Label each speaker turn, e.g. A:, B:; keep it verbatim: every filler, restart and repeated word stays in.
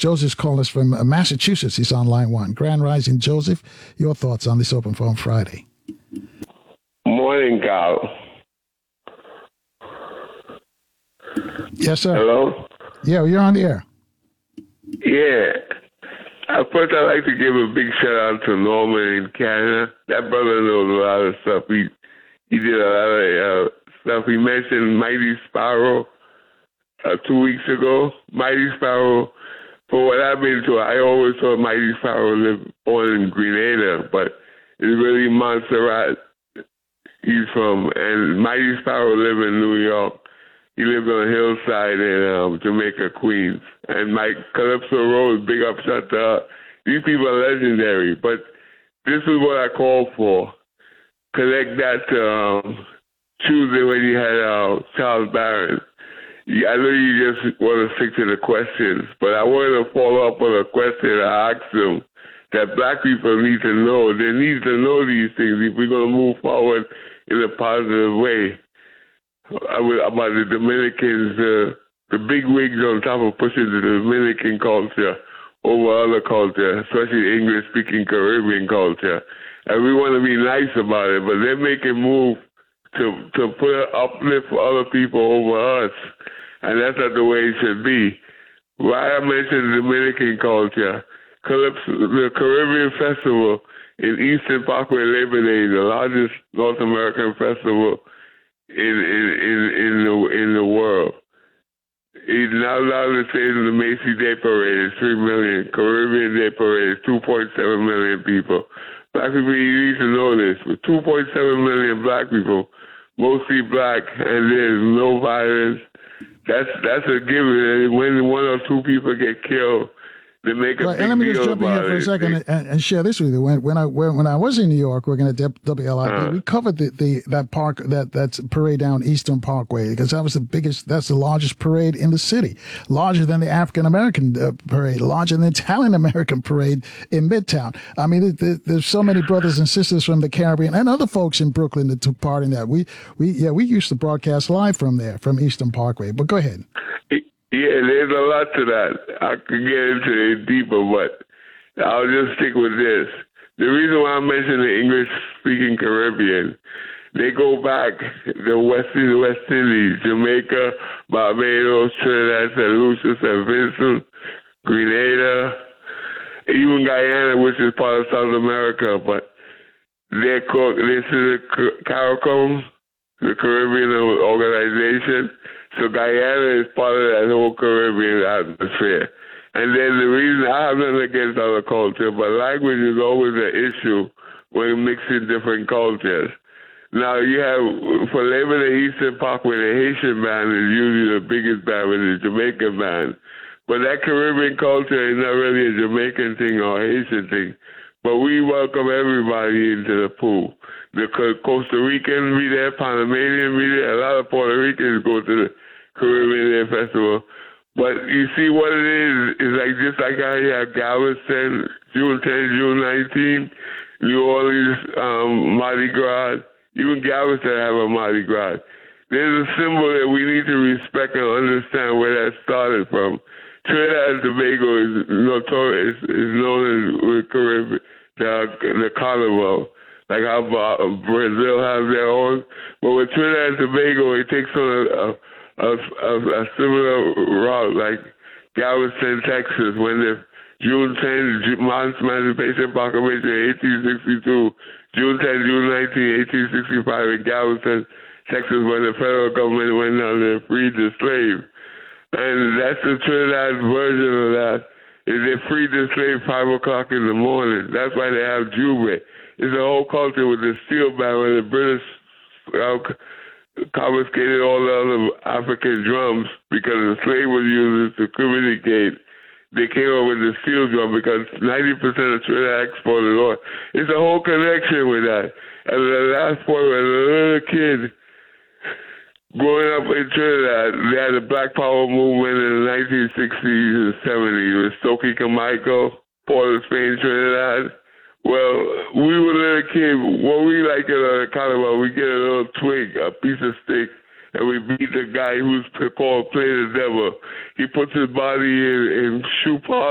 A: Joseph's calling us from uh, Massachusetts. He's on line one. Grand Rising, Joseph. Your thoughts on this Open Phone Friday?
B: Morning, Carl.
A: Yes, sir.
B: Hello?
A: Yeah, you're on the air.
B: Yeah. Uh, first, I'd like to give a big shout out to Norman in Canada. That brother knows a lot of stuff. He he did a lot of uh, stuff. He mentioned Mighty Sparrow uh, two weeks ago. Mighty Sparrow, for what I've been to, I always thought Mighty Sparrow lived on in Grenada, but it's really Montserrat he's from. And Mighty Sparrow lived in New York. He lived on a hillside in um, Jamaica, Queens. And Mike Calypso Rose, big up shot to her. These people are legendary. But this is what I call for. Connect that to um, Tuesday when you had uh, Charles Barron. I know you just want to stick to the questions, but I wanted to follow up on a question I asked him that black people need to know. They need to know these things if we're going to move forward in a positive way. About the Dominicans, uh, the big wigs on top of pushing the Dominican culture over other culture, especially English-speaking Caribbean culture. And we want to be nice about it, but they're making move to to put an uplift for other people over us. And that's not the way it should be. Why I mentioned Dominican culture, Calypso, the Caribbean Festival in Eastern Parkway Labor Day, the largest North American festival in in in, in the in the world. He's not allowed to say that the Macy Day Parade is three million. Caribbean Day Parade is two point seven million people. Black people, you need to know this. With two point seven million black people, mostly black, and there's no violence, that's that's a given. And when one or two people get killed, they make a
A: right,
B: big
A: and let me
B: deal
A: just jump in here for a second
B: it.
A: and, and share this with you. When when I when, when I was in New York working at W L I P, uh, we covered the, the that park that that's parade down Eastern Parkway because that was the biggest, that's the largest parade in the city, larger than the African American uh, parade, larger than the Italian American parade in Midtown. I mean, it, it, there's so many brothers and sisters from the Caribbean and other folks in Brooklyn that took part in that. We we yeah we used to broadcast live from there from Eastern Parkway. But go ahead.
B: It, Yeah, there's a lot to that. I could get into it deeper, but I'll just stick with this. The reason why I mentioned the English-speaking Caribbean, they go back the West, West Indies, Jamaica, Barbados, Trinidad, Saint Lucia, Saint Vincent, Grenada, even Guyana, which is part of South America, but they're called, this is the CARICOM, the Caribbean organization. So Guyana is part of that whole Caribbean atmosphere. And then the reason, I have nothing against other culture, but language is always an issue when mixing different cultures. Now you have, for Labor Day Eastern Parkway, the Haitian band is usually the biggest band with the Jamaican band. But that Caribbean culture is not really a Jamaican thing or a Haitian thing. But we welcome everybody into the pool. The Costa Rican be there, Panamanian be there, a lot of Puerto Ricans go to the Caribbean Day Festival. But you see what it is, is like just like I have Galveston, June tenth, June nineteenth, New Orleans, um, Mardi Gras, even Galveston have a Mardi Gras. There's a symbol that we need to respect and understand where that started from. Trinidad and Tobago is notorious, is known as the Caribbean, the, the Carnival. Like how Brazil has their own. But with Trinidad and Tobago, it takes on a, a, a, a similar route, like Galveston, Texas, when the June tenth, March Emancipation Proclamation, eighteen sixty-two, June tenth, June nineteenth, eighteen sixty-five, in Galveston, Texas, when the federal government went down and freed the slave. And that's the Trinidad version of that, is they freed the slave five o'clock in the morning. That's why they have Jubilee. It's a whole culture with the steel band where the British uh, confiscated all the other African drums because the slave was used to communicate. They came up with the steel drum because ninety percent of Trinidad exported oil. It's a whole connection with that. And the last point, when a little kid growing up in Trinidad, they had the Black Power movement in the nineteen sixties and seventies with Stokely Carmichael, Port of Spain, Trinidad. Well, we were a little kid. What we like at a carnival, we get a little twig, a piece of stick, and we beat the guy who's called Play the Devil. He puts his body in, in shoe polish